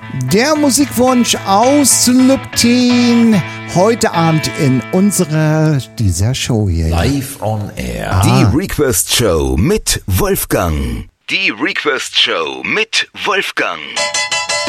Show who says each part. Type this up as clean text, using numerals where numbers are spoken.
Speaker 1: Der Musikwunsch aus Lübten heute Abend in dieser Show hier.
Speaker 2: Live on Air.
Speaker 3: Die Request Show mit Wolfgang. Die Request Show mit Wolfgang.